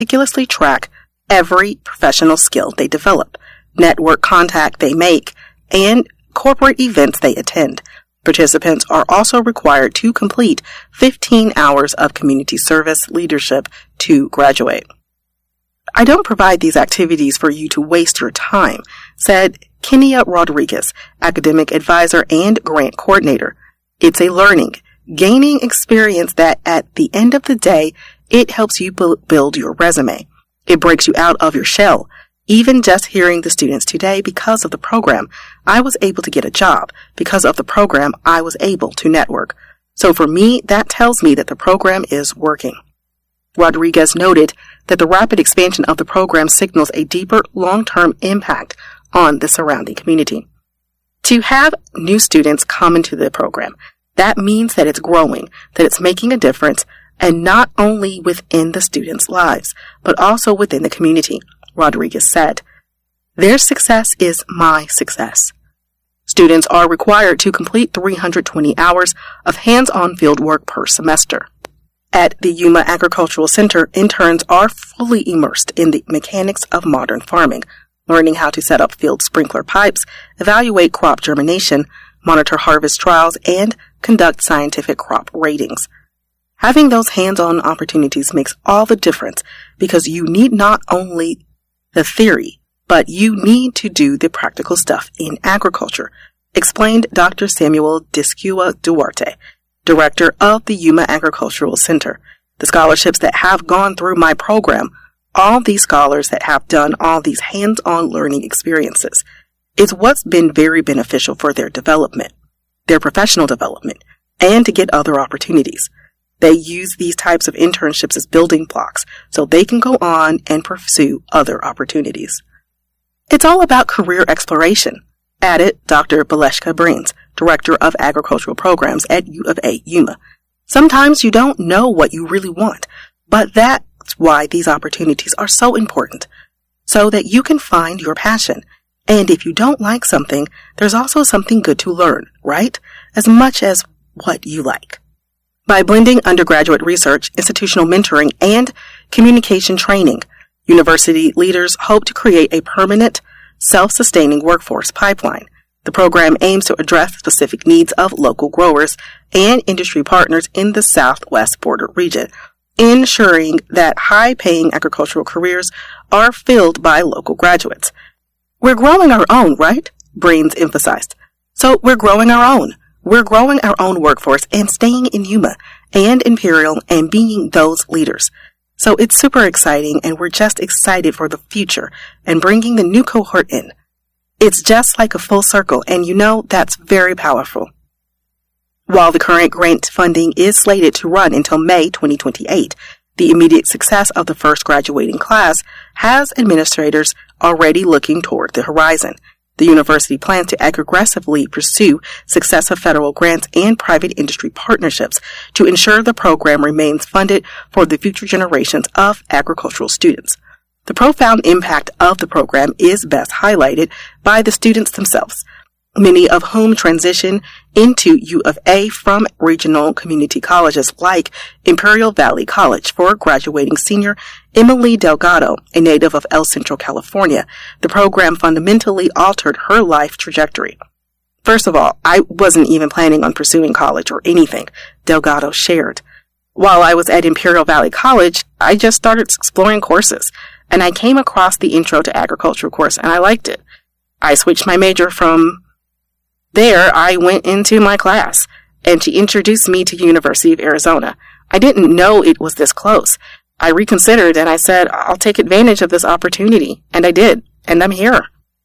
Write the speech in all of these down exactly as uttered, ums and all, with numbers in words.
meticulously track every professional skill they develop, network contact they make, and corporate events they attend. Participants are also required to complete fifteen hours of community service leadership to graduate. I don't provide these activities for you to waste your time, said Kenia Rodriguez, academic advisor and grant coordinator. It's a learning, gaining experience that at the end of the day, it helps you bu- build your resume. It breaks you out of your shell. Even just hearing the students today, because of the program, I was able to get a job. Because of the program, I was able to network. So for me, that tells me that the program is working. Rodriguez noted that the rapid expansion of the program signals a deeper long-term impact on the surrounding community. To have new students come into the program, that means that it's growing, that it's making a difference, and not only within the students' lives, but also within the community, Rodriguez said. Their success is my success. Students are required to complete three hundred twenty hours of hands-on field work per semester. At the Yuma Agricultural Center, interns are fully immersed in the mechanics of modern farming, learning how to set up field sprinkler pipes, evaluate crop germination, monitor harvest trials, and conduct scientific crop ratings. Having those hands-on opportunities makes all the difference because you need not only the theory, but you need to do the practical stuff in agriculture, explained Doctor Samuel Discua Duarte, director of the Yuma Agricultural Center. The scholarships that have gone through my program, all these scholars that have done all these hands-on learning experiences, is what's been very beneficial for their development, their professional development, and to get other opportunities. They use these types of internships as building blocks so they can go on and pursue other opportunities. It's all about career exploration, added Doctor Baleshka Brins, Director of Agricultural Programs at U of A Yuma. Sometimes you don't know what you really want, but that's why these opportunities are so important, so that you can find your passion. And if you don't like something, there's also something good to learn, right? As much as what you like. By blending undergraduate research, institutional mentoring, and communication training, university leaders hope to create a permanent, self-sustaining workforce pipeline. The program aims to address specific needs of local growers and industry partners in the southwest border region, ensuring that high-paying agricultural careers are filled by local graduates. We're growing our own, right? Brains emphasized. So we're growing our own. We're growing our own workforce and staying in Yuma and Imperial and being those leaders. So it's super exciting, and we're just excited for the future and bringing the new cohort in. It's just like a full circle, and you know that's very powerful. While the current grant funding is slated to run until May twenty twenty-eight, the immediate success of the first graduating class has administrators already looking toward the horizon. The university plans to aggressively pursue successive federal grants and private industry partnerships to ensure the program remains funded for the future generations of agricultural students. The profound impact of the program is best highlighted by the students themselves, many of whom transition into U of A from regional community colleges like Imperial Valley College. For graduating senior Emily Delgado, a native of El Centro, California, the program fundamentally altered her life trajectory. First of all, I wasn't even planning on pursuing college or anything, Delgado shared. While I was at Imperial Valley College, I just started exploring courses, and I came across the Intro to Agriculture course, and I liked it. I switched my major from there. I went into my class, and she introduced me to University of Arizona. I didn't know it was this close. I reconsidered, and I said, I'll take advantage of this opportunity, and I did, and I'm here.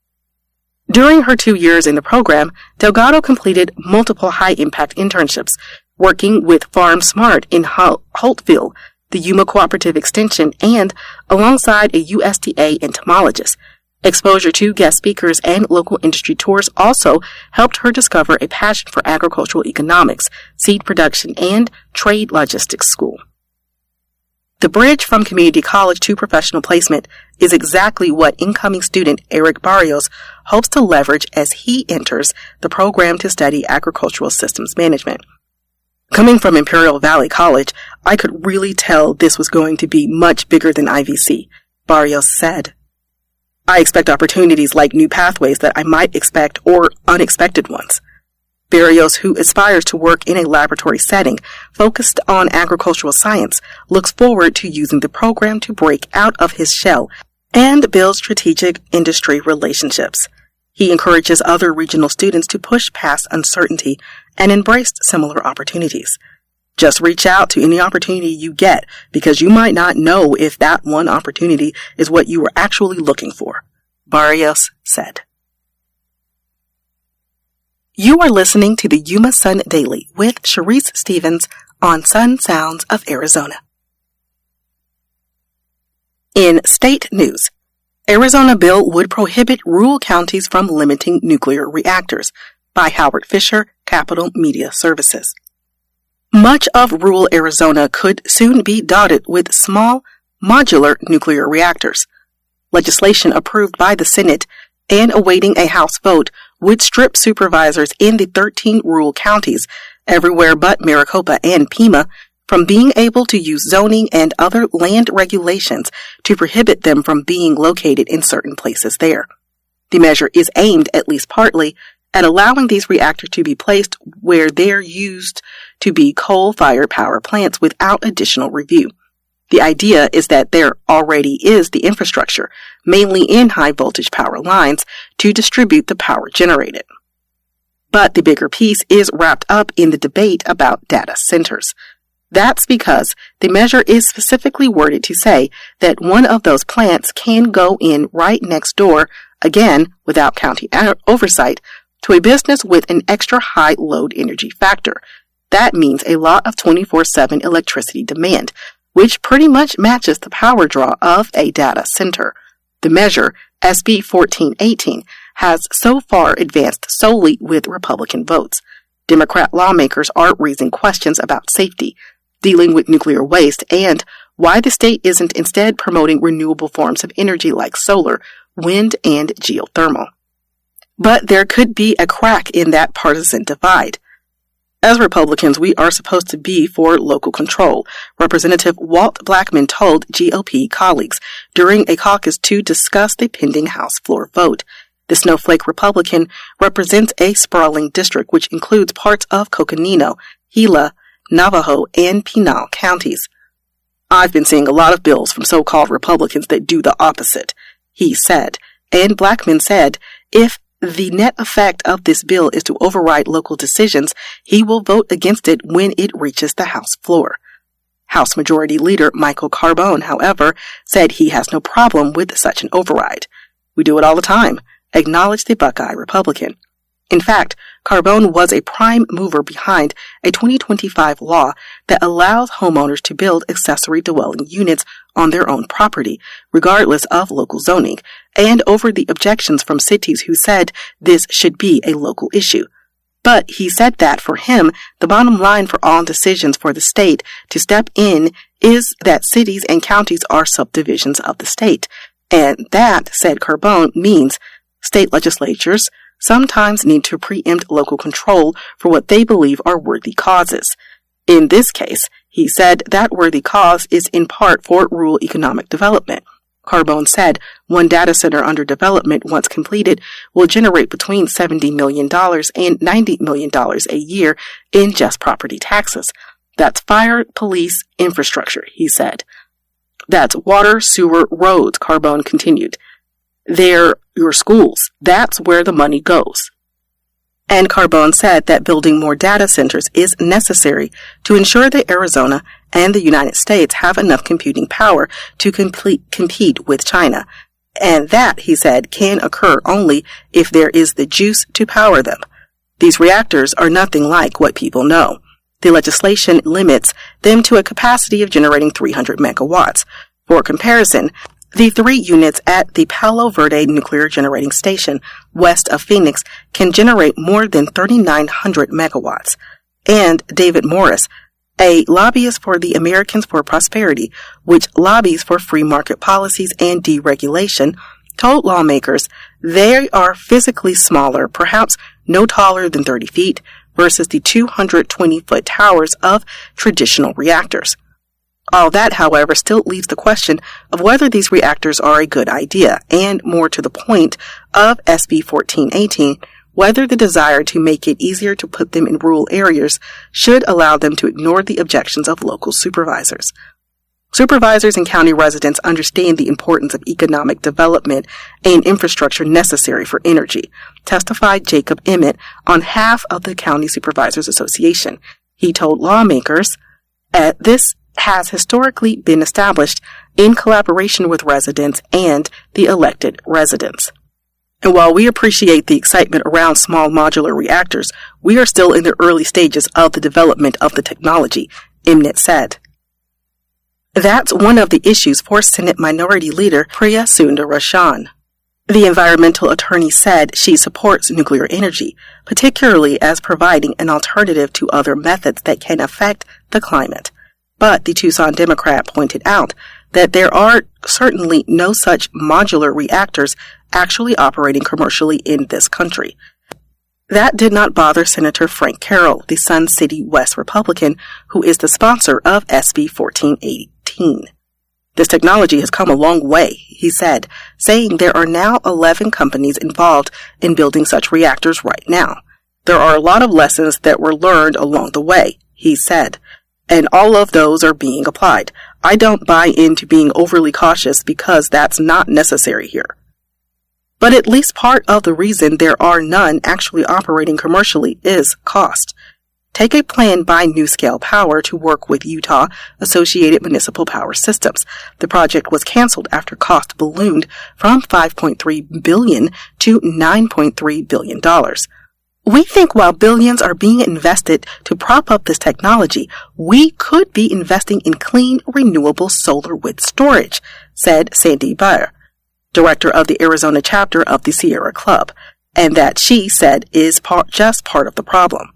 During her two years in the program, Delgado completed multiple high-impact internships, working with Farm Smart in Holtville, the Yuma Cooperative Extension, and alongside a U S D A entomologist. Exposure to guest speakers and local industry tours also helped her discover a passion for agricultural economics, seed production, and trade logistics school. The bridge from community college to professional placement is exactly what incoming student Eric Barrios hopes to leverage as he enters the program to study agricultural systems management. Coming from Imperial Valley College, I could really tell this was going to be much bigger than I V C, Barrios said. I expect opportunities like new pathways that I might expect or unexpected ones. Barrios, who aspires to work in a laboratory setting focused on agricultural science, looks forward to using the program to break out of his shell and build strategic industry relationships. He encourages other regional students to push past uncertainty and embrace similar opportunities. Just reach out to any opportunity you get because you might not know if that one opportunity is what you were actually looking for, Barrios said. You are listening to the Yuma Sun Daily with Sharice Stevens on Sun Sounds of Arizona. In state news, Arizona bill would prohibit rural counties from limiting nuclear reactors, by Howard Fisher, Capital Media Services. Much of rural Arizona could soon be dotted with small, modular nuclear reactors. Legislation approved by the Senate and awaiting a House vote would strip supervisors in the thirteen rural counties, everywhere but Maricopa and Pima, from being able to use zoning and other land regulations to prohibit them from being located in certain places there. The measure is aimed, at least partly, at allowing these reactors to be placed where they're used to be coal-fired power plants without additional review. The idea is that there already is the infrastructure, mainly in high-voltage power lines, to distribute the power generated. But the bigger piece is wrapped up in the debate about data centers. That's because the measure is specifically worded to say that one of those plants can go in right next door, again without county oversight, to a business with an extra high load energy factor. That means a lot of twenty-four seven electricity demand, which pretty much matches the power draw of a data center. The measure, S B fourteen eighteen, has so far advanced solely with Republican votes. Democrat lawmakers are raising questions about safety, dealing with nuclear waste, and why the state isn't instead promoting renewable forms of energy like solar, wind, and geothermal. But there could be a crack in that partisan divide. As Republicans, we are supposed to be for local control, Representative Walt Blackman told G O P colleagues during a caucus to discuss the pending House floor vote. The snowflake Republican represents a sprawling district which includes parts of Coconino, Gila, Navajo, and Pinal counties. I've been seeing a lot of bills from so-called Republicans that do the opposite, he said, and Blackman said if the net effect of this bill is to override local decisions, he will vote against it when it reaches the House floor. House Majority Leader Michael Carbone, however, said he has no problem with such an override. We do it all the time, acknowledged the Buckeye Republican. In fact, Carbone was a prime mover behind a twenty twenty-five law that allows homeowners to build accessory dwelling units on their own property, regardless of local zoning, and over the objections from cities who said this should be a local issue. But he said that for him, the bottom line for all decisions for the state to step in is that cities and counties are subdivisions of the state. And that, said Carbone, means state legislatures sometimes need to preempt local control for what they believe are worthy causes. In this case, he said that worthy cause is in part for rural economic development. Carbone said one data center under development, once completed, will generate between seventy million dollars and ninety million dollars a year in just property taxes. That's fire, police, infrastructure, he said. That's water, sewer, roads, Carbone continued. They're your schools. That's where the money goes. And Carbone said that building more data centers is necessary to ensure that Arizona and the United States have enough computing power to complete, compete with China. And that, he said, can occur only if there is the juice to power them. These reactors are nothing like what people know. The legislation limits them to a capacity of generating three hundred megawatts. For comparison, the three units at the Palo Verde Nuclear Generating Station, west of Phoenix, can generate more than thirty-nine hundred megawatts. And David Morris, a lobbyist for the Americans for Prosperity, which lobbies for free market policies and deregulation, told lawmakers they are physically smaller, perhaps no taller than thirty feet, versus the two hundred twenty foot towers of traditional reactors. All that, however, still leaves the question of whether these reactors are a good idea, and more to the point of S B fourteen eighteen, whether the desire to make it easier to put them in rural areas should allow them to ignore the objections of local supervisors. Supervisors and county residents understand the importance of economic development and infrastructure necessary for energy, testified Jacob Emmett on behalf of the County Supervisors Association. He told lawmakers, uh, this has historically been established in collaboration with residents and the elected residents. And while we appreciate the excitement around small modular reactors, we are still in the early stages of the development of the technology, Emmett said. That's one of the issues for Senate Minority Leader Priya Sundararajan. The environmental attorney said she supports nuclear energy, particularly as providing an alternative to other methods that can affect the climate. But the Tucson Democrat pointed out that there are certainly no such modular reactors actually operating commercially in this country. That did not bother Senator Frank Carroll, the Sun City West Republican, who is the sponsor of S B fourteen eighteen. This technology has come a long way, he said, saying there are now eleven companies involved in building such reactors right now. There are a lot of lessons that were learned along the way, he said, and all of those are being applied. I don't buy into being overly cautious because that's not necessary here. But at least part of the reason there are none actually operating commercially is cost. Take a plan by NuScale Power to work with Utah Associated Municipal Power Systems. The project was canceled after cost ballooned from five point three billion dollars to nine point three billion dollars. We think while billions are being invested to prop up this technology, we could be investing in clean, renewable solar with storage, said Sandy Baer, director of the Arizona chapter of the Sierra Club, and that she said is part, just part of the problem.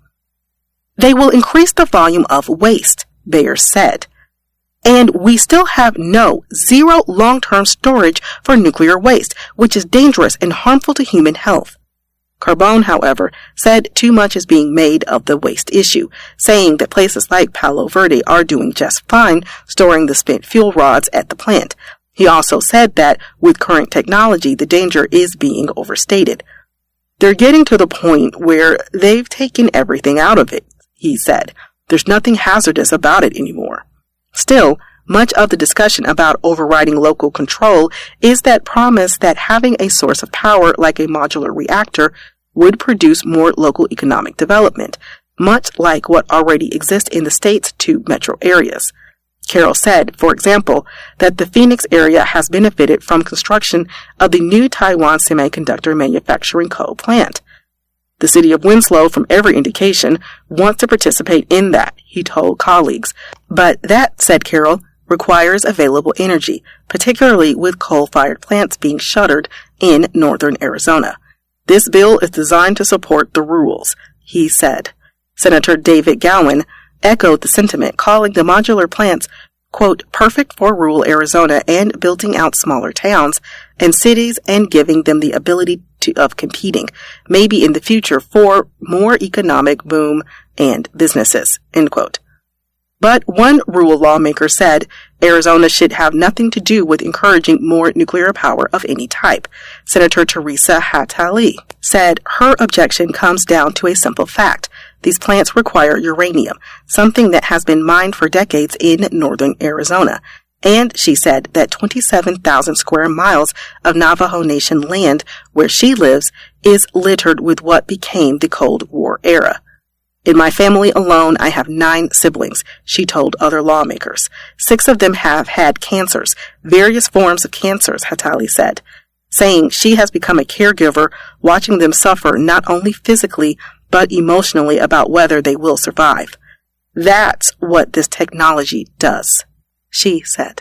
They will increase the volume of waste, Baer said. And we still have no zero long-term storage for nuclear waste, which is dangerous and harmful to human health. Carbone, however, said too much is being made of the waste issue, saying that places like Palo Verde are doing just fine storing the spent fuel rods at the plant. He also said that with current technology, the danger is being overstated. They're getting to the point where they've taken everything out of it, he said. There's nothing hazardous about it anymore. Still, much of the discussion about overriding local control is that promise that having a source of power like a modular reactor would produce more local economic development, much like what already exists in the state's two metro areas. Carroll said, for example, that the Phoenix area has benefited from construction of the new Taiwan Semiconductor Manufacturing Co. plant. The city of Winslow, from every indication, wants to participate in that, he told colleagues. But that, said Carroll, requires available energy, particularly with coal-fired plants being shuttered in northern Arizona. This bill is designed to support the rules, he said. Senator David Gowan echoed the sentiment, calling the modular plants, quote, perfect for rural Arizona and building out smaller towns and cities and giving them the ability to, of competing, maybe in the future for more economic boom and businesses, end quote. But one rural lawmaker said Arizona should have nothing to do with encouraging more nuclear power of any type. Senator Teresa Hatali said her objection comes down to a simple fact. These plants require uranium, something that has been mined for decades in northern Arizona. And she said that twenty-seven thousand square miles of Navajo Nation land where she lives is littered with what became the Cold War era. In my family alone, I have nine siblings, she told other lawmakers. Six of them have had cancers, various forms of cancers, Hatali said, saying she has become a caregiver watching them suffer not only physically, but emotionally about whether they will survive. That's what this technology does, she said.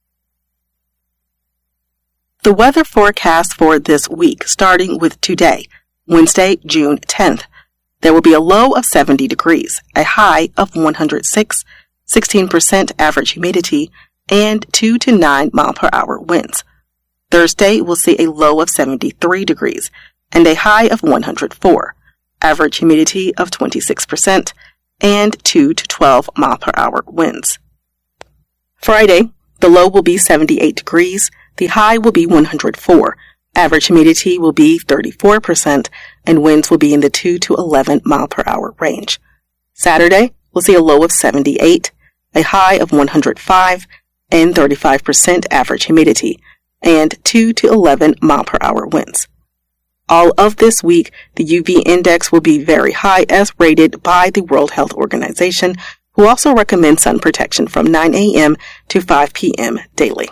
The weather forecast for this week, starting with today, Wednesday, June tenth. There will be a low of seventy degrees, a high of one hundred six, sixteen percent average humidity, and two to nine mile per hour winds. Thursday will see a low of seventy-three degrees and a high of one hundred four. average humidity of twenty-six percent, and two to twelve mile per hour winds. Friday, the low will be seventy-eight degrees, the high will be one hundred four, average humidity will be thirty-four percent, and winds will be in the two to eleven mile per hour range. Saturday, we'll see a low of seventy-eight, a high of one hundred five, and thirty-five percent average humidity, and two to eleven mile per hour winds. All of this week, the U V index will be very high as rated by the World Health Organization, who also recommends sun protection from nine a.m. to five p.m. daily.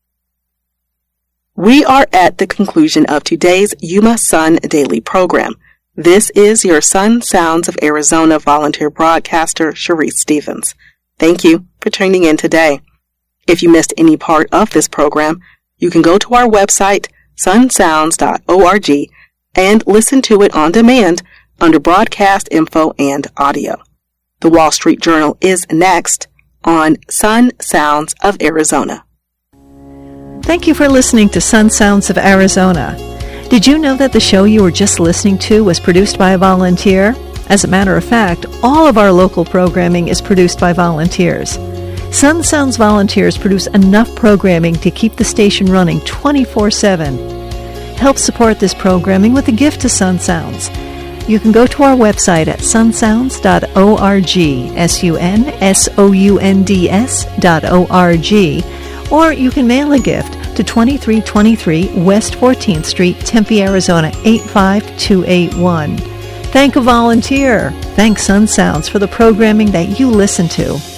We are at the conclusion of today's Yuma Sun Daily program. This is your Sun Sounds of Arizona volunteer broadcaster, Sharice Stevens. Thank you for tuning in today. If you missed any part of this program, you can go to our website, sun sounds dot org, and listen to it on demand under broadcast info and audio. The Wall Street Journal is next on Sun Sounds of Arizona. Thank you for listening to Sun Sounds of Arizona. Did you know that the show you were just listening to was produced by a volunteer? As a matter of fact, all of our local programming is produced by volunteers. Sun Sounds volunteers produce enough programming to keep the station running twenty-four seven. Help support this programming with a gift to Sun Sounds. You can go to our website at sun sounds dot org, S U N S O U N D S dot O R G, or you can mail a gift to twenty-three twenty-three West fourteenth Street, Tempe, Arizona, eight five two eight one. Thank a volunteer. Thank Sun Sounds for the programming that you listen to.